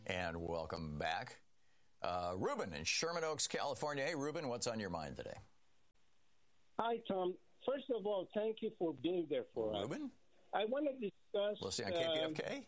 And welcome back. Ruben in Sherman Oaks, California. Hey, Ruben, what's on your mind today? Hi, Tom. First of all, thank you for being there for us. Ruben? I want to discuss... Listening on KPFK?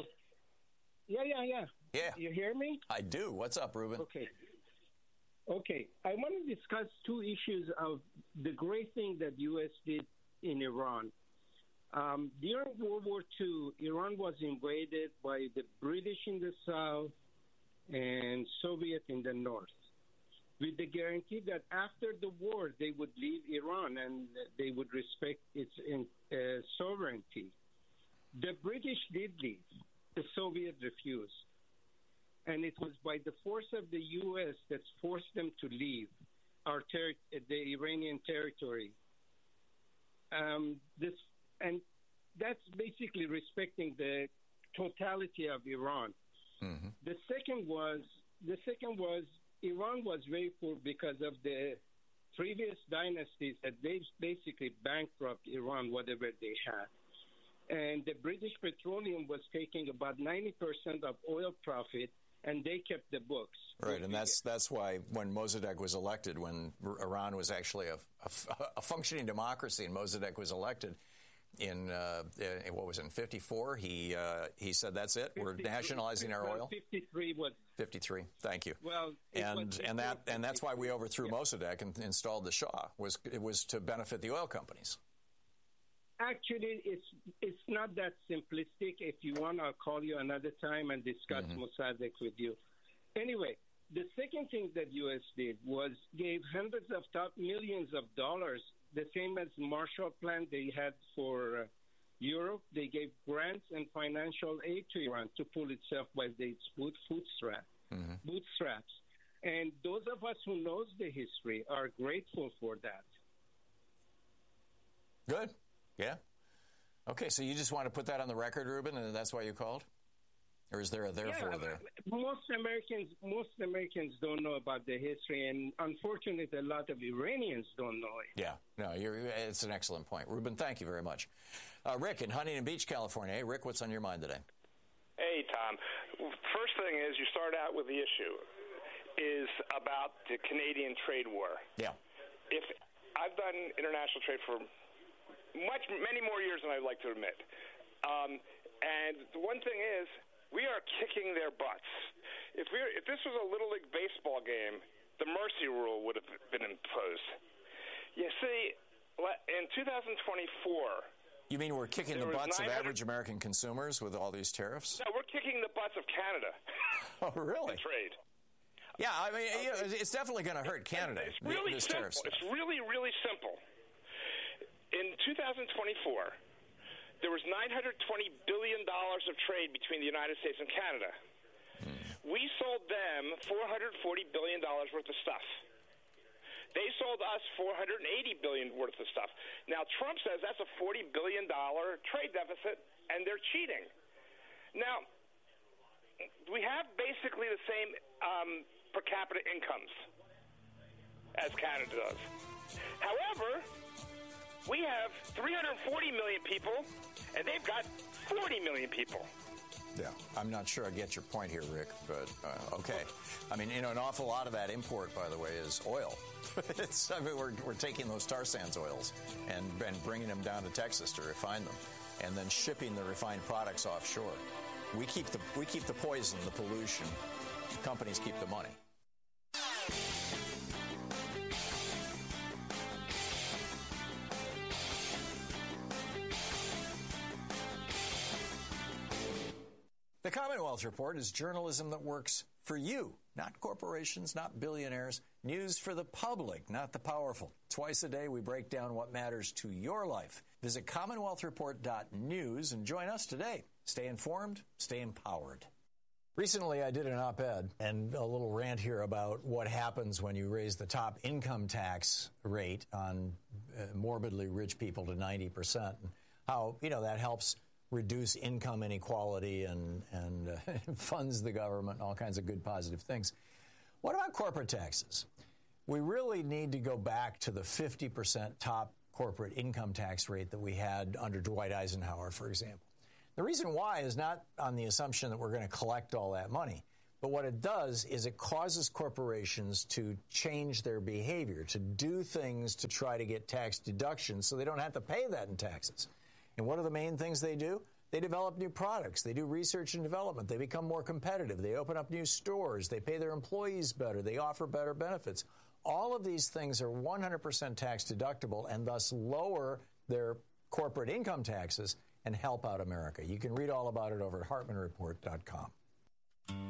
Yeah. You hear me? I do. What's up, Ruben? Okay. I want to discuss two issues of the great thing that U.S. did in Iran. During World War II, Iran was invaded by the British in the south and Soviet in the north, with the guarantee that after the war they would leave Iran and they would respect its sovereignty. The British did leave. The Soviets refused. And it was by the force of the U.S. that forced them to leave the Iranian territory. And that's basically respecting the totality of Iran. Mm-hmm. The second was Iran was very poor because of the previous dynasties that they basically bankrupt Iran, whatever they had. And the British Petroleum was taking about 90% of oil profit, and they kept the books. Right, and that's why when Mossadegh was elected, when Iran was actually a functioning democracy, and Mossadegh was elected in what was it, in 54, he said that's it. We're nationalizing our oil. 53 was 53. Thank you. Well, and that's why we overthrew Mossadegh and installed the Shah. It was to benefit the oil companies. Actually, it's not that simplistic. If you want, I'll call you another time and discuss Mossadegh with you. Anyway, the second thing that U.S. did was gave hundreds of millions of dollars, the same as Marshall Plan they had for Europe. They gave grants and financial aid to Iran to pull itself by its bootstraps. And those of us who knows the history are grateful for that. Good. Yeah. Okay, so you just want to put that on the record, Ruben, and that's why you called? Or is there a therefore there? Most Americans don't know about the history, and unfortunately, a lot of Iranians don't know it. Yeah. No, it's an excellent point. Ruben, thank you very much. Rick in Huntington Beach, California. Hey, Rick, what's on your mind today? Hey, Tom. First thing is you start out with the issue is about the Canadian trade war. Yeah. If I've done international trade for many more years than I'd like to admit. And the one thing is, we are kicking their butts. If this was a Little League baseball game, the mercy rule would have been imposed. You see, in 2024... You mean we're kicking the butts of average American consumers with all these tariffs? No, we're kicking the butts of Canada. Oh, really? In trade. Yeah, I mean, it's definitely going to hurt Canada. It's really simple. It's really, really simple. In 2024, there was $920 billion of trade between the United States and Canada. We sold them $440 billion worth of stuff. They sold us $480 billion worth of stuff. Now, Trump says that's a $40 billion trade deficit, and they're cheating. Now, we have basically the same per capita incomes as Canada does. However, we have 340 million people, and they've got 40 million people. Yeah, I'm not sure I get your point here, Rick, but okay. I mean, an awful lot of that import, by the way, is oil. We're taking those tar sands oils and bringing them down to Texas to refine them, and then shipping the refined products offshore. We keep the poison, the pollution. Companies keep the money. The Commonwealth Report is journalism that works for you, not corporations, not billionaires. News for the public, not the powerful. Twice a day, we break down what matters to your life. Visit CommonwealthReport.news and join us today. Stay informed, stay empowered. Recently, I did an op-ed and a little rant here about what happens when you raise the top income tax rate on morbidly rich people to 90%, and how, that helps reduce income inequality and funds the government and all kinds of good positive things. What about corporate taxes? We really need to go back to the 50% top corporate income tax rate that we had under Dwight Eisenhower, for example. The reason why is not on the assumption that we're going to collect all that money. But what it does is it causes corporations to change their behavior, to do things to try to get tax deductions so they don't have to pay that in taxes. And what are the main things they do? They develop new products. They do research and development. They become more competitive. They open up new stores. They pay their employees better. They offer better benefits. All of these things are 100% tax deductible and thus lower their corporate income taxes and help out America. You can read all about it over at HartmanReport.com.